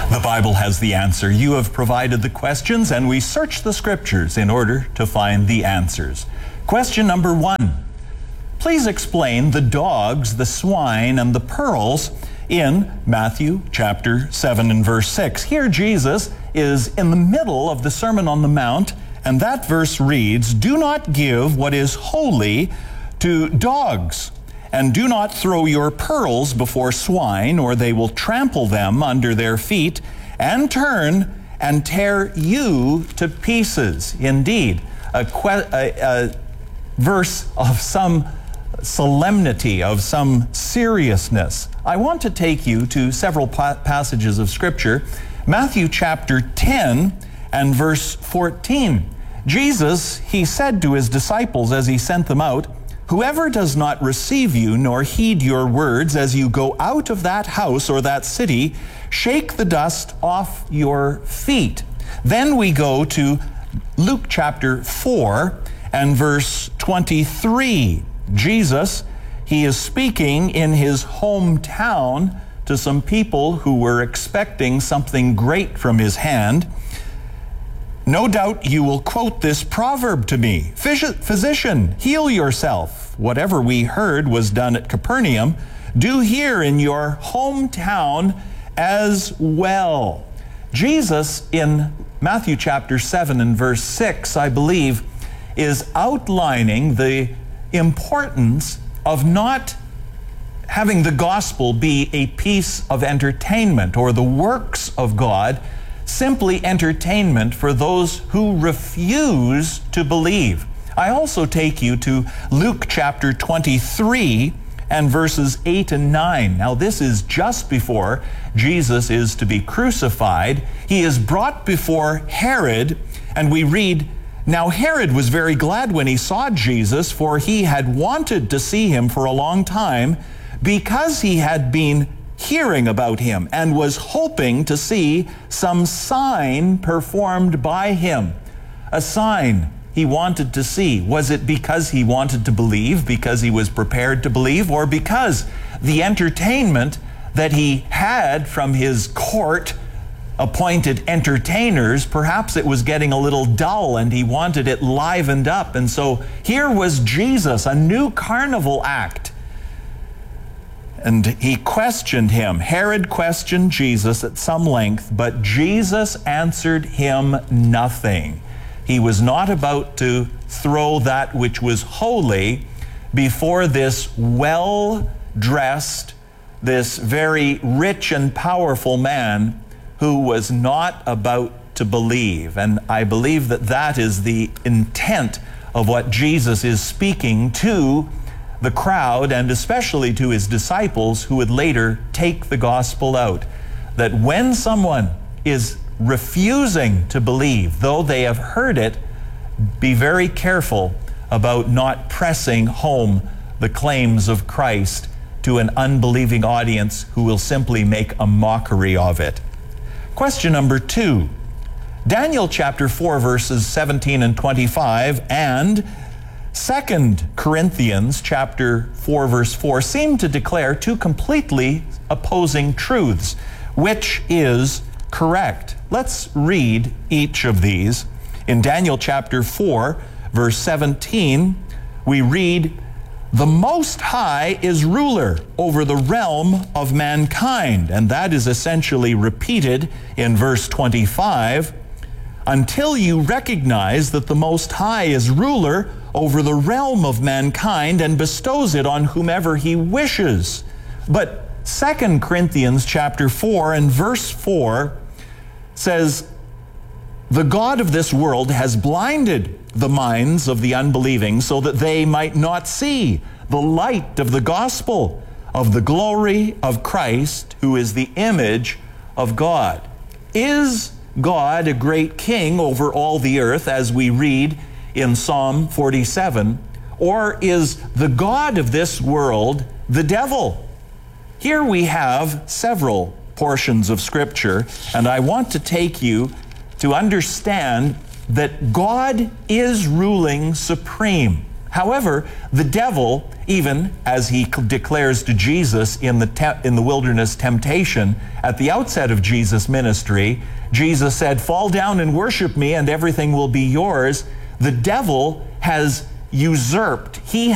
The Bible has the answer. You have provided the questions, and we search the Scriptures in order to find the answers. Question number 1. Please explain the dogs, the swine, and the pearls in Matthew chapter 7 and verse 6. Here Jesus is in the middle of the Sermon on the Mount, and that verse reads, "Do not give what is holy to dogs, and do not throw your pearls before swine, or they will trample them under their feet, and turn and tear you to pieces." Indeed, a verse of some solemnity, of some seriousness. I want to take you to several passages of Scripture. Matthew chapter 10 and verse 14. Jesus, he said to his disciples as he sent them out, "Whoever does not receive you nor heed your words as you go out of that house or that city, shake the dust off your feet." Then we go to Luke chapter 4 and verse 23. Jesus, he is speaking in his hometown to some people who were expecting something great from his hand. "No doubt you will quote this proverb to me, 'Physician, heal yourself. Whatever we heard was done at Capernaum, do here in your hometown as well." Jesus in Matthew chapter 7 and verse 6, I believe, is outlining the importance of not having the gospel be a piece of entertainment, or the works of God simply entertainment for those who refuse to believe. I also take you to Luke chapter 23 and verses 8 and 9. Now this is just before Jesus is to be crucified. He is brought before Herod, and we read, "Now Herod was very glad when he saw Jesus, for he had wanted to see him for a long time, because he had been hearing about him and was hoping to see some sign performed by him." A sign he wanted to see. Was it because he wanted to believe, because he was prepared to believe, or because the entertainment that he had from his court appointed entertainers, perhaps it was getting a little dull and he wanted it livened up? And so here was Jesus, a new carnival act. And he questioned him. Herod questioned Jesus at some length, but Jesus answered him nothing. He was not about to throw that which was holy before this well-dressed, this very rich and powerful man who was not about to believe. And I believe that that is the intent of what Jesus is speaking to the crowd, and especially to his disciples who would later take the gospel out. That when someone is refusing to believe, though they have heard it, be very careful about not pressing home the claims of Christ to an unbelieving audience who will simply make a mockery of it. Question number 2. Daniel chapter 4 verses 17 and 25 and 2 Corinthians chapter 4 verse 4 seem to declare two completely opposing truths. Which is correct? Let's read each of these. In Daniel chapter 4 verse 17, we read, "The Most High is ruler over the realm of mankind." And that is essentially repeated in verse 25. "Until you recognize that the Most High is ruler over the realm of mankind and bestows it on whomever he wishes." But 2 Corinthians chapter 4 and verse 4 says, "The God of this world has blinded the minds of the unbelieving so that they might not see the light of the gospel of the glory of Christ, who is the image of God." Is God a great king over all the earth, as we read in Psalm 47, or is the God of this world the devil? Here we have several portions of Scripture, and I want to take you to understand that God is ruling supreme. However, the devil, even as he declares to Jesus in the wilderness temptation at the outset of Jesus' ministry, Jesus said, "Fall down and worship me and everything will be yours." The devil has usurped. He